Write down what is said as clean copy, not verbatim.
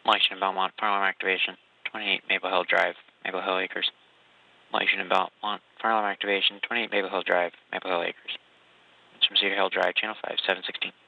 Motion in Belmont, fire alarm activation, 28 Maple Hill Drive, Maple Hill Acres. Motion in Belmont, fire alarm activation, 28 Maple Hill Drive, Maple Hill Acres. It's from Cedar Hill Drive, channel 5, 716.